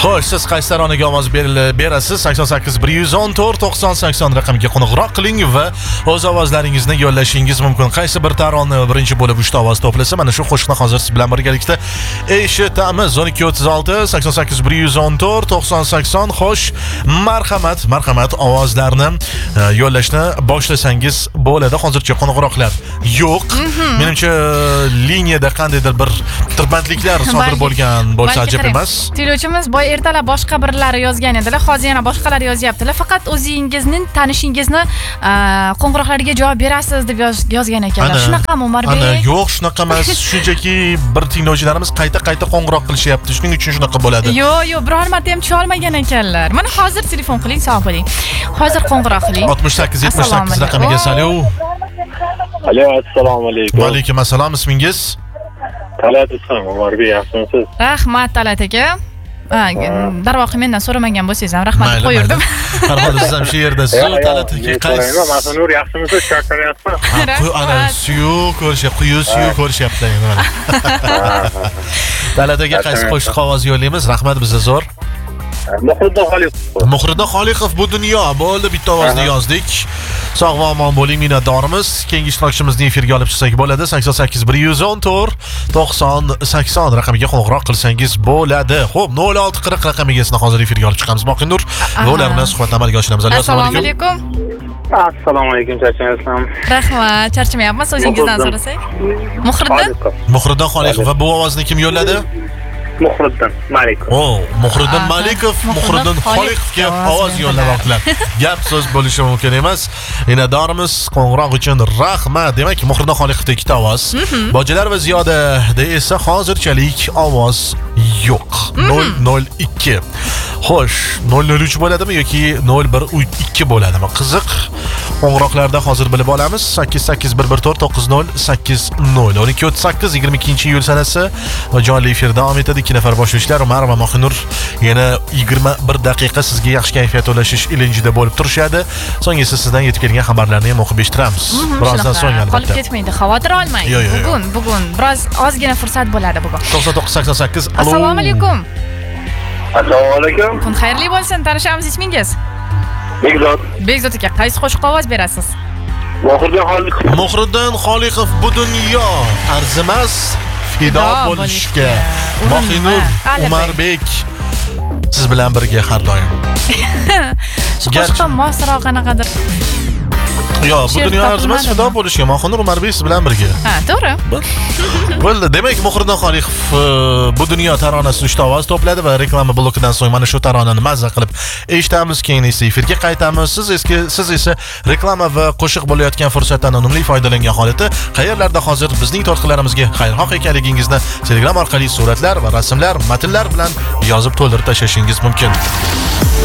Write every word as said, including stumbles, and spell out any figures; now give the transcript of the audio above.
Xo'sh, siz qaysi taronaga ovoz berasiz? sakson sakkiz bir yuz o'n to'rt to'qson sakson raqamiga qo'ng'iroq qiling va o'z ovozlaringizni yo'llashingiz mumkin. Qaysi bir tarona birinchi bo'lib uchta ovoz to'plasa, mana shu qo'shiqni hozir siz bilan birgalikda eshitamiz. o'n ikki o'ttiz olti sakson sakkiz bir yuz o'n to'rt to'qson sakson. Xo'sh, marhamat, marhamat ovozlarni yo'llashni boshlasangiz bo'ladi. Hozircha qo'ng'iroqlar yo'q. Menimcha liniyada qandaydir bir tirbandliklar sodir bo'lgan bo'lsa ajab emas. Tinglovchimiz boy ertalab boshqa birlari yozgan edilar, hozir yana boshqalar yozyaptilar. Faqat o'zingizning tanishingizni qo'ng'iroqlarga javob berasiz deb yozgan ekanlar. Shunaqami Umarbek? Ana, yo'q, shunaqa emas. Shunchaki bir tinglovchilarimiz qayta-qayta qo'ng'iroq qilishyapti. Shuning uchun shunaqa bo'ladi. Yo'q, yo'q, biror marta ham tusha olmagan ekanlar. Mana hozir telefon qiling, sog' bo'ling. Hozir qo'ng'iroq qiling. oltmish sakkiz yetmish sakkiz raqamiga salo. Alo, assalomu alaykum. Va alaykum assalom, ismingiz? Talat ismim, Umarbek, yaxshimisiz? Rahmat Talat aka. Darvoqe mendan so'ramagan bo'lsangiz ham rahmat deb qo'yirdim. Farhod siz ham shu yerda siz Talat aka qaysi? Masanur, yaxshimisiz? Chaqirayapman. Ana suyuq ko'rishyapti, quyi suyuq ko'rishyapti mana. Talat aka qaysi qo'shiq ovoz yo'llaymiz? Rahmat, bizga zo'r. Muhriddin Xoliqov. Muhriddin Xoliqov bu dunyo. Bo'ldi, bitta ovozni yozdik. Sog' va omon bo'ling, minnatdormiz. Keyingi ishtirokchimizni efirga olib chiqsak bo'ladi. sakson sakkiz bir yuz o'n to'rt to'qson sakson raqamiga qo'ng'iroq qilsangiz bo'ladi. Xo'p, nol olti qirq raqamiga sizni hozir efirga olib chiqamiz. Moqinur, ular bilan suhbatni amalga oshiramiz. Assalomu alaykum. Assalomu alaykum, charchamayapsizmi? Rahmat, charchamayapman. O'zingizdan so'rasak. Muhriddin? Muhriddin Xoliqov va bu ovozni kim yo'lladi? Muhriddin Malikov. Oh, Muhriddin Malikov, Muhriddin Xoliqovga ovoz yo'llamoqlar. Gap so'z bo'lishi mumkin emas. Minnatdormiz qo'ng'iroq uchun rahmat. Demak, Muhriddin Xoliqovda ikkita ovoz. Bojalar va Ziyodada esa hozirchalik ovoz yo'q. nol nol ikki. Xo'sh, nol nol uch bo'ladimi yoki nol bir ikki bo'ladimi? Qiziq. Qo'ng'iroqlarda hozir bilib olamiz. sakkiz sakkiz bir bir to'rt to'qqiz nol sakkiz nol. o'n ikki o'ttiz sakkiz yigirma ikkinchi iyul sanasi va jonli efir davom etadi. ikki nafar boshlovchilar Umar va Moqinur yana yigirma bir daqiqa sizga yaxshi kayfiyat ulashish ilinjida bo'lib turishadi. So'ng esa sizdan yetib kelgan xabarlarni ham o'qib eshittiramiz. Birozdan so'ng albatta. Qolib ketmaydi, xavotir olmang. Bugun, bugun biroz ozgina fursat bo'ladi bugun. to'qson to'qqiz sakson sakkiz. Assalomu alaykum. Assalomu alaykum. Kun xayrli bo'lsin. Tanishamiz, ismingiz? Bekzod. Bekzod aka, qaysi qo'shiqqa ovoz berasiz? Muhriddin Xoliqov. Muhriddin Xoliqov bu dunyo arzimas fido bo'lishga. Moqinur, Umarbek siz bilan birga har doim. Shu qo'shiqqa mosroq qanaqadir. Yo'q, bu dunyo arzimas fido bo'lishga. Moqinur, Umarbek siz bilan birga. Ha, to'g'ri. Bo'ldi. Demak, Muhriddin Xoliqov bu dunyo taronasini uchta ovoz to'pladi va reklama blokidan so'ng mana shu taronani mazza qilib eshitamiz. Keyin esa efirga qaytamiz. Siz eski siz esa reklama va qo'shiq bo'layotgan fursatdan unumli foydalangan holatda qayerlarda hozir bizning to'lqinlarimizga xayrixoh ekanligingizni Telegram orqali suratlar va rasmlar, matnlar bilan yozib to'ldirib tashlashingiz mumkin.